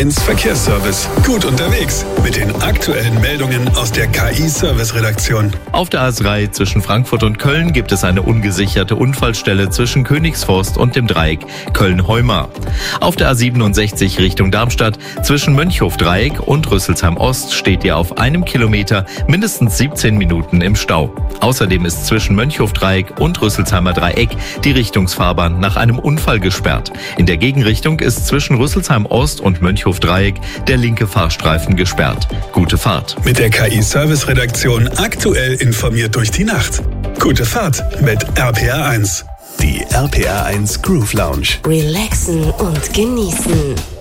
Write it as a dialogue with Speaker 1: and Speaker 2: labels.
Speaker 1: RPR1 Verkehrsservice. Gut unterwegs mit den aktuellen Meldungen aus der KI-Service-Redaktion.
Speaker 2: Auf der A3 zwischen Frankfurt und Köln gibt es eine ungesicherte Unfallstelle zwischen Königsforst und dem Dreieck Köln-Heumar. Auf der A67 Richtung Darmstadt zwischen Mönchhof-Dreieck und Rüsselsheim-Ost steht ihr auf einem Kilometer mindestens 17 Minuten im Stau. Außerdem ist zwischen Mönchhof-Dreieck und Rüsselsheimer Dreieck die Richtungsfahrbahn nach einem Unfall gesperrt. In der Gegenrichtung ist zwischen Rüsselsheim-Ost und Mönchhof-Dreieck der linke Fahrstreifen gesperrt. Gute Fahrt.
Speaker 1: Mit der KI-Service-Redaktion aktuell informiert durch die Nacht. Gute Fahrt mit RPR1. Die RPR1 Groove Lounge.
Speaker 3: Relaxen und genießen.